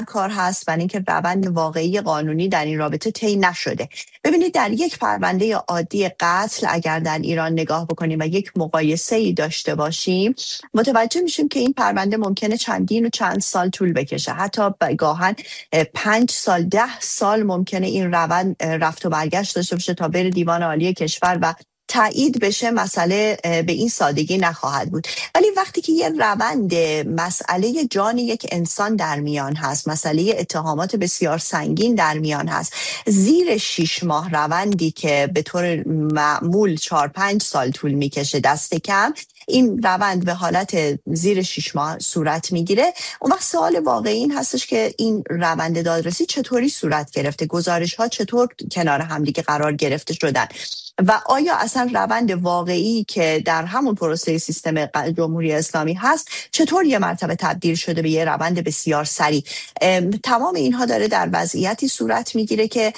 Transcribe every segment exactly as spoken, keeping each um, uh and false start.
کار هست برای اینکه روند واقعی قانونی در این رابطه طی نشده. ببینید در یک پرونده عادی قتل اگر در ایران نگاه بکنیم و یک مقایسه‌ای داشته باشیم، متوجه میشیم که این پرونده ممکنه چندین و چند سال طول بکشه، حتی گاهن پنج سال ده سال ممکنه این روند رفت و برگشت داشته باشه تا بره دیوان عالی کشور و تایید بشه. مسئله به این سادگی نخواهد بود. ولی وقتی که یه روند مسئله جان یک انسان در میان هست، مسئله اتهامات بسیار سنگین در میان هست، زیر شش ماه روندی که به طور معمول چهار پنج سال طول میکشه دست کم، این روند به حالت زیر شش ماه صورت میگیره، اون وقت سوال واقعی این هستش که این روند دادرسی چطوری صورت گرفته، گزارش ها چطور کنار همدیگه قرار گرفته شدن و آیا اصلا روند واقعی که در همون پروسه سیستم جمهوری اسلامی هست چطور یه مرتبه تبدیل شده به یه روند بسیار سریع. تمام اینها داره در وضعیتی صورت میگیره که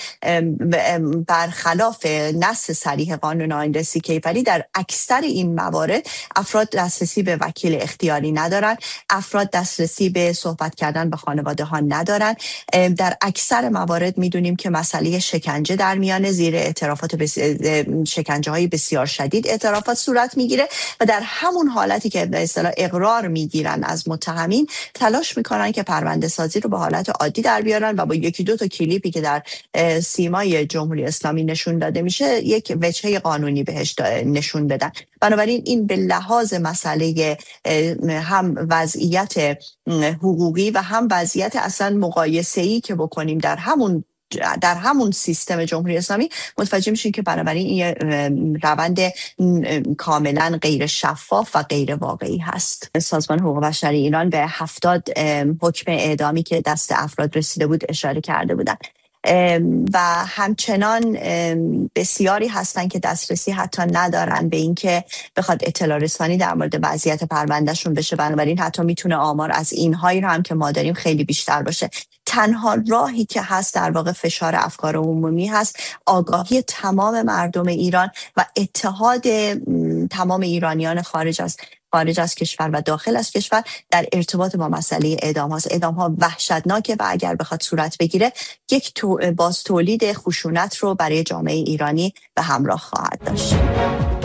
برخلاف نص صریح قانون آیین رسی کیفری در اکثر این موارد افراد دسترسی به وکیل اختیاری ندارن، افراد دسترسی به صحبت کردن با خانواده ها ندارن. در اکثر موارد میدونیم که مسئله شکنجه در میان زیر اعترافات بسیار شکنجه های بسیار شدید اعترافات صورت میگیره و در همون حالتی که به اصطلاح اقرار میگیرن از متهمین، تلاش میکنن که پرونده سازی رو به حالت عادی در بیارن و با یکی دو تا کلیپی که در سیمای جمهوری اسلامی نشون داده میشه یک وجهه قانونی بهش نشون بدن. بنابراین این به لحاظ مسئله هم وضعیت حقوقی و هم وضعیت اصلا مقایسه‌ای که بکنیم در همون در همون سیستم جمهوری اسلامی، متوجه میشین که بنابراین این روند کاملا غیر شفاف و غیر واقعی هست. سازمان حقوق بشر ایران به هفتاد حکم اعدامی که دست افراد رسیده بود اشاره کرده بودن و همچنان بسیاری هستن که دسترسی حتی ندارن به این که بخواد اطلاع رسانی در مورد وضعیت پروندهشون بشه. بنابراین حتی میتونه آمار از اینهایی رو هم که ما داریم خیلی بیشتر باشه. تنها راهی که هست در واقع فشار افکار عمومی هست، آگاهی تمام مردم ایران و اتحاد تمام ایرانیان خارج از خارج از کشور و داخل از کشور در ارتباط با مسئله اعدام هست. اعدام ها وحشتناکه و اگر بخواد صورت بگیره یک تو باز تولید خشونت رو برای جامعه ایرانی به همراه خواهد داشت.